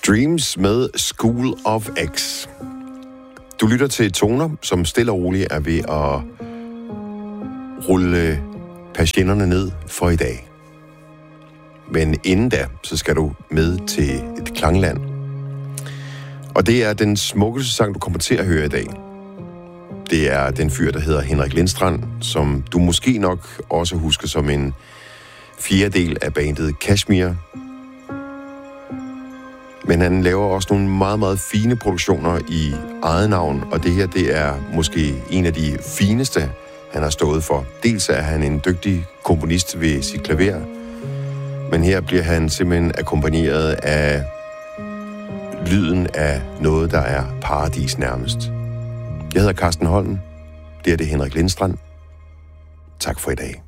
Dreams med School of X. Du lytter til toner, som stille og roligt er ved at rulle patienterne ned for i dag. Men inden da, så skal du med til et klangland. Og det er den smukkeste sang, du kommer til at høre i dag. Det er den fyr, der hedder Henrik Lindstrand, som du måske nok også husker som en fjerdedel af bandet Kashmir. Men han laver også nogle meget, meget fine produktioner i eget navn, og det her, det er måske en af de fineste, han har stået for. Dels er han en dygtig komponist ved sit klaver, men her bliver han simpelthen akkompagneret af lyden af noget, der er paradis nærmest. Jeg hedder Carsten Holm. Det er det Henrik Lindstrand. Tak for i dag.